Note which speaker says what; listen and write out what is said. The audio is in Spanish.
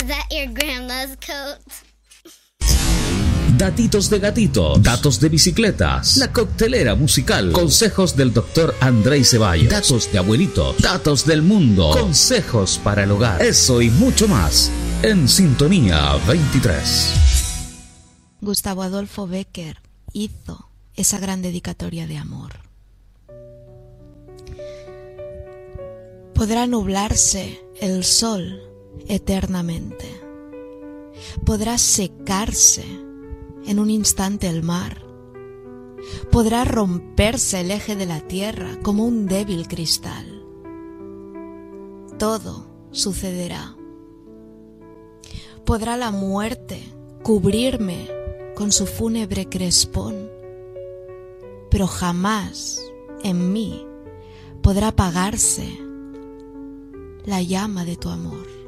Speaker 1: Was that your grandma's coat?
Speaker 2: Datitos de gatitos, datos de bicicletas, la coctelera musical, consejos del doctor Andrei Ceballos, datos de abuelitos, datos del mundo, consejos para el hogar, eso y mucho más en Sintonía 23.
Speaker 3: Gustavo Adolfo Bécquer hizo esa gran dedicatoria de amor. Podrá nublarse el sol eternamente, podrá secarse en un instante el mar, podrá romperse el eje de la tierra como un débil cristal. Todo sucederá. Podrá la muerte cubrirme con su fúnebre crespón, pero jamás en mí podrá apagarse la llama de tu amor.